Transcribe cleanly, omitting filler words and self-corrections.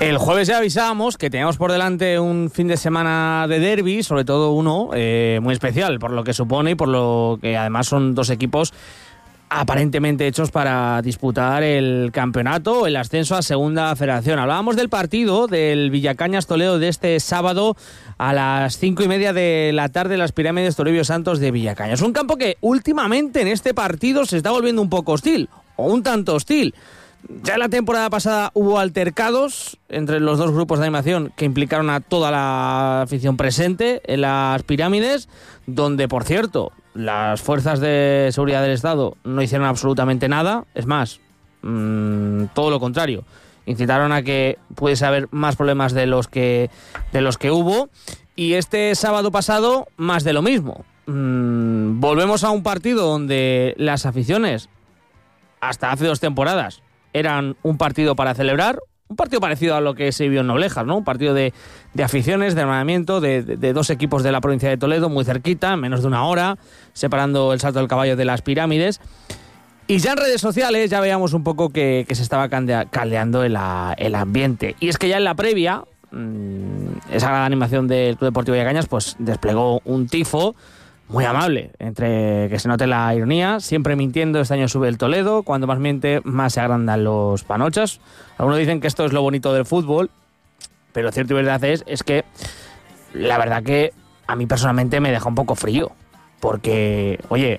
El jueves ya avisábamos que teníamos por delante un fin de semana de derbi, sobre todo uno muy especial, por lo que supone y por lo que además son dos equipos aparentemente hechos para disputar el campeonato o el ascenso a Segunda Federación. Hablábamos del partido del Villacañas Toledo de este sábado a las 5:30 de la tarde en las Pirámides Toribio Santos de Villacañas. Un campo que últimamente en este partido se está volviendo un poco hostil, o un tanto hostil. Ya en la temporada pasada hubo altercados entre los dos grupos de animación que implicaron a toda la afición presente en las Pirámides, donde, por cierto, las fuerzas de seguridad del Estado no hicieron absolutamente nada. Es más, todo lo contrario. Incitaron a que pudiese haber más problemas de los que hubo. Y este sábado pasado, más de lo mismo. Volvemos a un partido donde las aficiones, hasta hace 2 temporadas, eran un partido para celebrar, un partido parecido a lo que se vio en Noblejas, ¿no? Un partido de aficiones, de hermanamiento, de dos equipos de la provincia de Toledo, muy cerquita, en menos de una hora, separando el Salto del Caballo de las Pirámides. Y ya en redes sociales ya veíamos un poco que se estaba caldeando el ambiente. Y es que ya en la previa, esa gran animación del Club Deportivo Villacañas, pues desplegó un tifo muy amable, entre que se note la ironía, siempre mintiendo. Este año sube el Toledo, cuando más miente, más se agrandan los panochas. Algunos dicen que esto es lo bonito del fútbol, pero cierto y verdad es que la verdad que a mí personalmente me deja un poco frío, porque, oye,